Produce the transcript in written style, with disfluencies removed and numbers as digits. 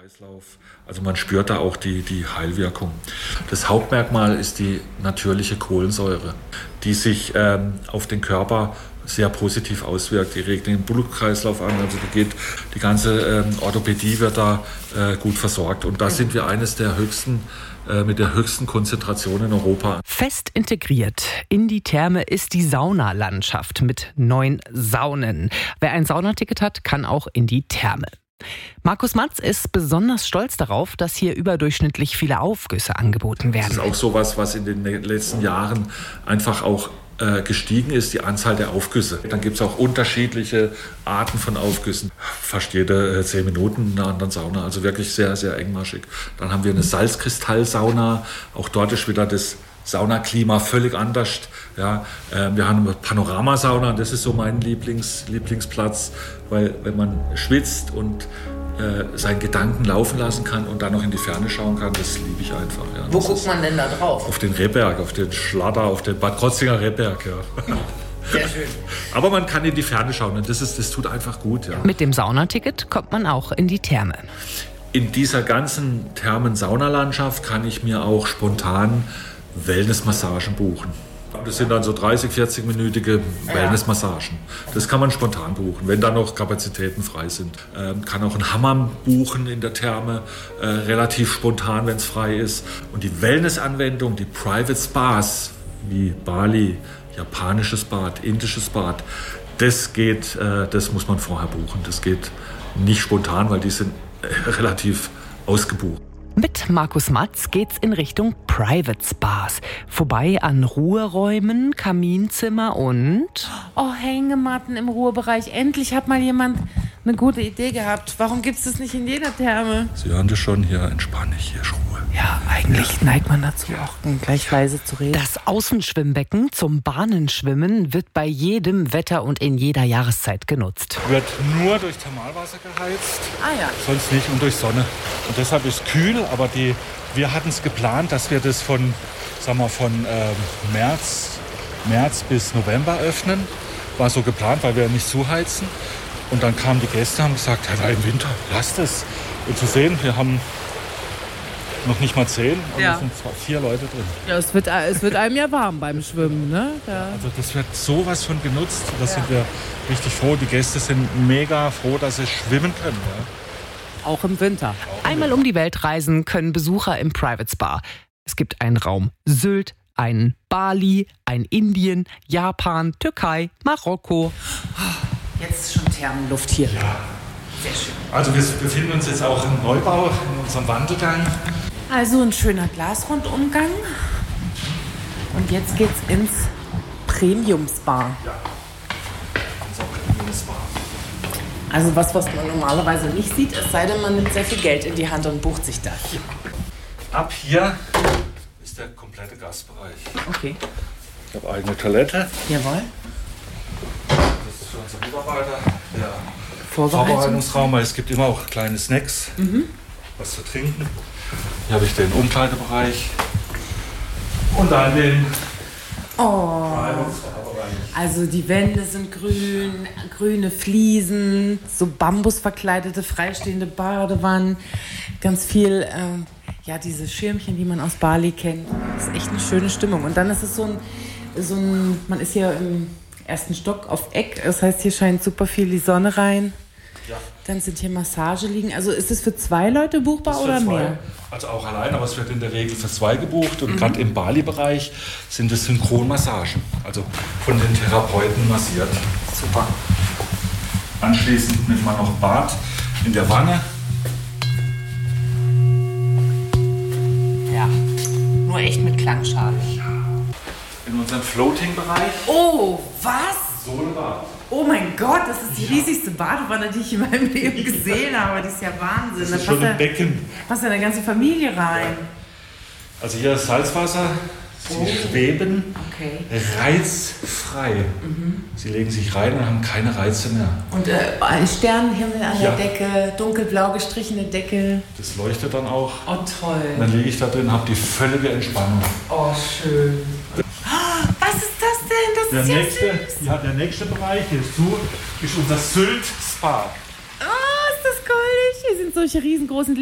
Kreislauf. Also man spürt da auch die Heilwirkung. Das Hauptmerkmal ist die natürliche Kohlensäure, die sich auf den Körper sehr positiv auswirkt. Die regt den Blutkreislauf an, also die ganze Orthopädie wird da gut versorgt. Und da sind wir eines der höchsten mit der höchsten Konzentration in Europa. Fest integriert in die Therme ist die Saunalandschaft mit 9 Saunen. Wer ein Saunaticket hat, kann auch in die Therme. Markus Matz ist besonders stolz darauf, dass hier überdurchschnittlich viele Aufgüsse angeboten werden. Das ist auch sowas, was in den letzten Jahren einfach auch gestiegen ist, die Anzahl der Aufgüsse. Dann gibt es auch unterschiedliche Arten von Aufgüssen. Fast jede 10 Minuten in einer anderen Sauna, also wirklich sehr, sehr engmaschig. Dann haben wir eine Salzkristallsauna, auch dort ist wieder das Saunaklima völlig anders. Ja, wir haben eine Panoramasauna, das ist so mein Lieblingsplatz, weil wenn man schwitzt und seinen Gedanken laufen lassen kann und dann noch in die Ferne schauen kann, das liebe ich einfach. Ja. Wo guckt man denn da drauf? Auf den Rehberg, auf den Schladder, auf den Bad Krotzinger Rehberg. Ja. Sehr schön. Aber man kann in die Ferne schauen und das tut einfach gut. Ja. Mit dem Saunaticket kommt man auch in die Therme. In dieser ganzen Thermen-Saunalandschaft kann ich mir auch spontan Wellnessmassagen buchen. Das sind dann so 30-, 40-minütige Wellnessmassagen. Das kann man spontan buchen, wenn da noch Kapazitäten frei sind. Kann auch einen Hammam buchen in der Therme, relativ spontan, wenn es frei ist. Und die Wellnessanwendung, die Private Spas, wie Bali, japanisches Bad, indisches Bad, das muss man vorher buchen. Das geht nicht spontan, weil die sind relativ ausgebucht. Mit Markus Matz geht's in Richtung Private Spas. Vorbei an Ruheräumen, Kaminzimmer und... Oh, Hängematten im Ruhebereich. Endlich hat mal jemand eine gute Idee gehabt. Warum gibt's das nicht in jeder Therme? Sie hören das schon, hier entspanne ich, hier ist Ruhe. Ja, eigentlich neigt man dazu, auch gleich leise zu reden. Das Außenschwimmbecken zum Bahnenschwimmen wird bei jedem Wetter und in jeder Jahreszeit genutzt. Wird nur durch Thermalwasser geheizt, ja. Sonst nicht und durch Sonne. Und deshalb ist es kühl, aber wir hatten es geplant, dass wir das von März bis November öffnen. War so geplant, weil wir nicht zuheizen. Und dann kamen die Gäste und haben gesagt, ja, im Winter, lasst es. Und zu sehen, wir haben noch nicht mal 10 und es sind 4 Leute drin. Ja, es wird einem ja warm beim Schwimmen, ne? Ja. Also das wird sowas von genutzt, da sind wir richtig froh. Die Gäste sind mega froh, dass sie schwimmen können. Ja. Auch im Winter. Einmal um die Welt reisen können Besucher im Private Spa. Es gibt einen Raum Sylt, einen Bali, ein Indien, Japan, Türkei, Marokko. Jetzt ist schon Thermenluft hier. Ja. Sehr schön. Also wir befinden uns jetzt auch im Neubau, in unserem Wandelgang. Also ein schöner Glasrundumgang. Und jetzt geht's ins Premium-Spa. Ja, unser Premium-Spa. Also was man normalerweise nicht sieht, es sei denn, man nimmt sehr viel Geld in die Hand und bucht sich das. Ab hier ist der komplette Gastbereich. Okay. Ich habe eigene Toilette. Jawohl. Das ist für unsere Mitarbeiter der Vorbereitungsraum, weil es gibt immer auch kleine Snacks, was zu trinken. Hier habe ich den Umkleidebereich und dann den Also die Wände sind grün, grüne Fliesen, so bambusverkleidete, freistehende Badewannen, ganz viel, diese Schirmchen, die man aus Bali kennt. Das ist echt eine schöne Stimmung. Und dann ist es man ist hier im ersten Stock auf Eck, das heißt, hier scheint super viel die Sonne rein. Ja. Dann sind hier Massageliegen. Also ist es für 2 Leute buchbar oder mehr? Also auch allein, aber es wird in der Regel für 2 gebucht. Und gerade im Bali-Bereich sind es Synchronmassagen, also von den Therapeuten massiert. Super. Anschließend nimmt man noch Bad in der Wanne. Ja, nur echt mit Klangschale. In unserem Floating-Bereich. Oh, was? Solebad. Oh mein Gott, das ist die riesigste Badewanne, die ich in meinem Leben gesehen habe. Die ist ja Wahnsinn. Das ist schon ein Becken. Passt ja eine ganze Familie rein. Also hier ist Salzwasser. Sie schweben reizfrei. Sie legen sich rein und haben keine Reize mehr. Und ein Sternenhimmel an der Decke, dunkelblau gestrichene Decke. Das leuchtet dann auch. Oh toll. Und dann liege ich da drin, habe die völlige Entspannung. Oh schön. Was ist das denn? Das ist ja süß. Der nächste Bereich ist unser Sylt Spa. Oh, ist das goldig. Hier sind solche riesengroßen